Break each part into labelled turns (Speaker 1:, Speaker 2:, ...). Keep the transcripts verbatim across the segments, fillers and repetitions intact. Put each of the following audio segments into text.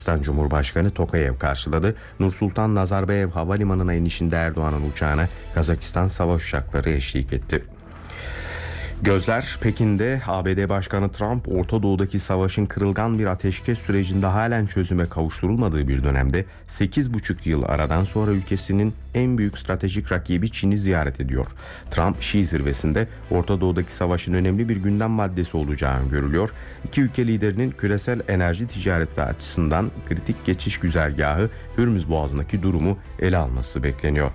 Speaker 1: Kazakistan Cumhurbaşkanı Tokayev karşıladı. Nursultan Nazarbayev havalimanına inişinde Erdoğan'ın uçağına Kazakistan savaş uçakları eşlik etti. Gözler Pekin'de. A B D Başkanı Trump, Orta Doğu'daki savaşın kırılgan bir ateşkes sürecinde halen çözüme kavuşturulmadığı bir dönemde sekiz buçuk yıl aradan sonra ülkesinin en büyük stratejik rakibi Çin'i ziyaret ediyor. Trump, Şii zirvesinde Orta Doğu'daki savaşın önemli bir gündem maddesi olacağı görülüyor. İki ülke liderinin küresel enerji ticareti açısından kritik geçiş güzergahı Hürmüz Boğazı'ndaki durumu ele alması bekleniyor.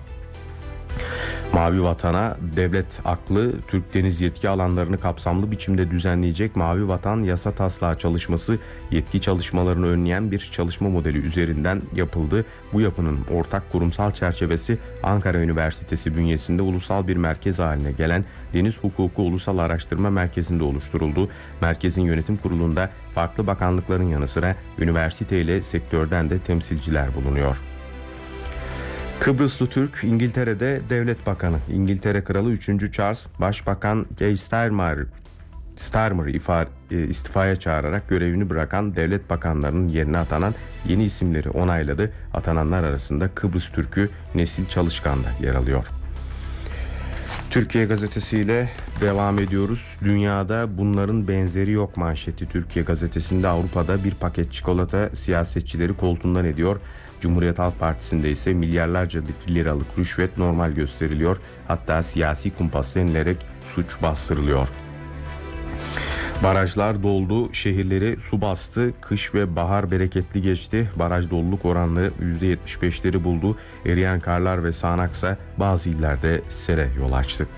Speaker 1: Mavi Vatan'a devlet aklı Türk deniz yetki alanlarını kapsamlı biçimde düzenleyecek Mavi Vatan yasa taslağı çalışması yetki çalışmalarını önleyen bir çalışma modeli üzerinden yapıldı. Bu yapının ortak kurumsal çerçevesi Ankara Üniversitesi bünyesinde ulusal bir merkez haline gelen Deniz Hukuku Ulusal Araştırma Merkezi'nde oluşturuldu. Merkezin yönetim kurulunda farklı bakanlıkların yanı sıra üniversite ile sektörden de temsilciler bulunuyor. Kıbrıslı Türk İngiltere'de devlet bakanı. İngiltere Kralı üçüncü Charles, Başbakan Keir Starmer, Starmer istifaya çağırarak görevini bırakan devlet bakanlarının yerine atanan yeni isimleri onayladı. Atananlar arasında Kıbrıs Türk'ü Nesil Çalışkan da yer alıyor. Türkiye gazetesiyle devam ediyoruz. Dünyada bunların benzeri yok manşeti Türkiye gazetesinde. Avrupa'da bir paket çikolata siyasetçileri koltuğundan ediyor. Cumhuriyet Halk Partisi'nde ise milyarlarca liralık rüşvet normal gösteriliyor. Hatta siyasi kumpas denilerek suç bastırılıyor. Barajlar doldu, şehirleri su bastı, kış ve bahar bereketli geçti. Baraj doluluk oranları yüzde yetmiş beşleri buldu. Eriyen karlar ve sağanaksa bazı illerde sele yol açtı.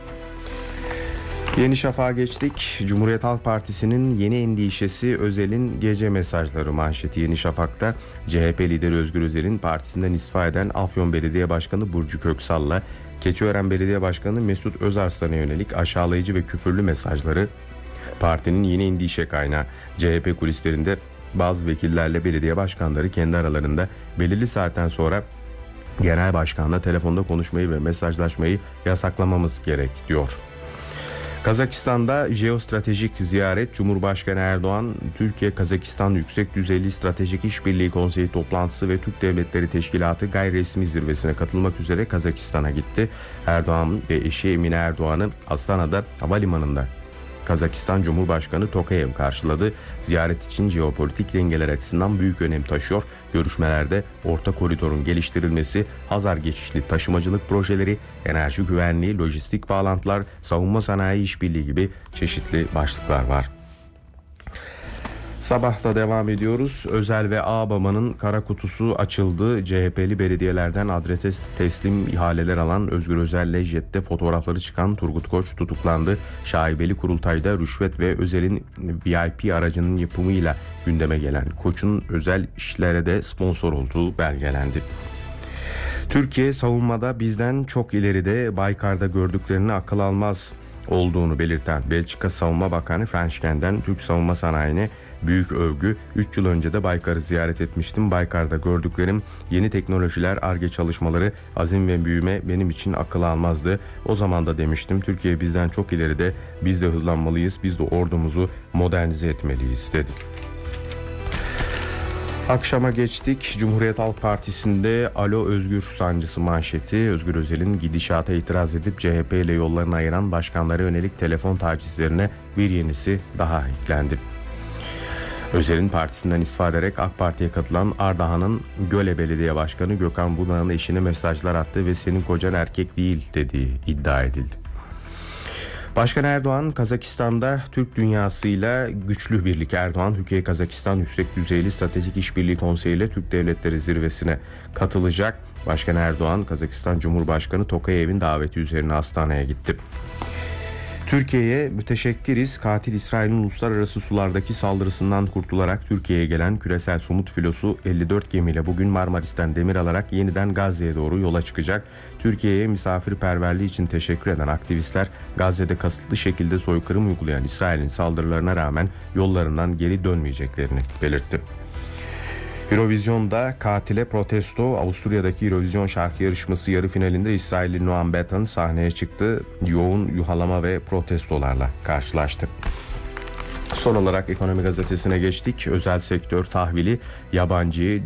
Speaker 1: Yeni Şafak'a geçtik. Cumhuriyet Halk Partisi'nin yeni endişesi Özel'in gece mesajları manşeti Yeni Şafak'ta. C H P lideri Özgür Özel'in partisinden istifa eden Afyon Belediye Başkanı Burcu Köksal'la Keçiören Belediye Başkanı Mesut Özarslan'a yönelik aşağılayıcı ve küfürlü mesajları partinin yeni endişe kaynağı. C H P kulislerinde bazı vekillerle belediye başkanları kendi aralarında belirli saatten sonra genel başkanla telefonda konuşmayı ve mesajlaşmayı yasaklamamız gerek diyor. Kazakistan'da jeostratejik ziyaret. Cumhurbaşkanı Erdoğan, Türkiye-Kazakistan Yüksek Düzeyli Stratejik İşbirliği Konseyi toplantısı ve Türk Devletleri Teşkilatı gayriresmi zirvesine katılmak üzere Kazakistan'a gitti. Erdoğan ve eşi Emine Erdoğan'ı Astana'da havalimanında Kazakistan Cumhurbaşkanı Tokayev karşıladı. Ziyaret için jeopolitik dengeler açısından büyük önem taşıyor. Görüşmelerde orta koridorun geliştirilmesi, Hazar geçişli taşımacılık projeleri, enerji güvenliği, lojistik bağlantılar, savunma sanayi işbirliği gibi çeşitli başlıklar var. Sabahla devam ediyoruz. Özel ve Ağbaba'nın kara kutusu açıldı. C H P'li belediyelerden adrese teslim ihaleler alan Özgür Özel'le jette fotoğrafları çıkan Turgut Koç tutuklandı. Şaibeli kurultayda rüşvet ve Özel'in V I P aracının yapımıyla gündeme gelen Koç'un özel işlere de sponsor olduğu belgelendi. Türkiye savunmada bizden çok ileride, Baykar'da gördüklerini akıl almaz olduğunu belirten Belçika Savunma Bakanı Frenschken'den Türk savunma sanayine büyük övgü. üç yıl önce de Baykar'ı ziyaret etmiştim. Baykar'da gördüklerim, yeni teknolojiler, Ar-Ge çalışmaları, azim ve büyüme benim için akıl almazdı. O zaman da demiştim, Türkiye bizden çok ileride, biz de hızlanmalıyız, biz de ordumuzu modernize etmeliyiz dedi. Akşama geçtik. Cumhuriyet Halk Partisi'nde Alo Özgür sancısı manşeti. Özgür Özel'in gidişata itiraz edip C H P ile yollarını ayıran başkanlara yönelik telefon tacizlerine bir yenisi daha eklendi. Özel'in partisinden istifa ederek AK Parti'ye katılan Ardahan'ın Göle Belediye Başkanı Gökhan Bunağ'ın eşine mesajlar attı ve senin kocan erkek değil dediği iddia edildi. Başkan Erdoğan, Kazakistan'da Türk dünyasıyla güçlü birlik. Erdoğan, Türkiye-Kazakistan Yüksek Düzeyli Stratejik İşbirliği Konseyi ile Türk Devletleri Zirvesi'ne katılacak. Başkan Erdoğan, Kazakistan Cumhurbaşkanı Tokayev'in daveti üzerine Astana'ya gitti. Türkiye'ye müteşekkiriz. Katil İsrail'in uluslararası sulardaki saldırısından kurtularak Türkiye'ye gelen küresel somut filosu elli dört gemiyle bugün Marmaris'ten demir alarak yeniden Gazze'ye doğru yola çıkacak. Türkiye'ye misafirperverliği için teşekkür eden aktivistler, Gazze'de kasıtlı şekilde soykırım uygulayan İsrail'in saldırılarına rağmen yollarından geri dönmeyeceklerini belirtti. Eurovision'da katile protesto. Avusturya'daki Eurovision şarkı yarışması yarı finalinde İsrailli Noam Betan sahneye çıktı. Yoğun yuhalama ve protestolarla karşılaştı. Son olarak Ekonomi Gazetesi'ne geçtik. Özel sektör tahvili yabancıyı